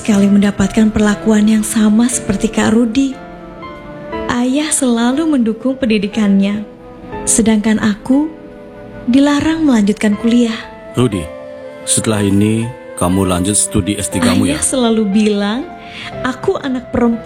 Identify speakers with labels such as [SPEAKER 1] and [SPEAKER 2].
[SPEAKER 1] sekali mendapatkan perlakuan yang sama seperti Kak Rudi. Ayah selalu mendukung pendidikannya, sedangkan aku dilarang melanjutkan kuliah.
[SPEAKER 2] Rudi, setelah ini kamu lanjut studi S3-mu ya?
[SPEAKER 1] Ayah selalu bilang aku anak perempuan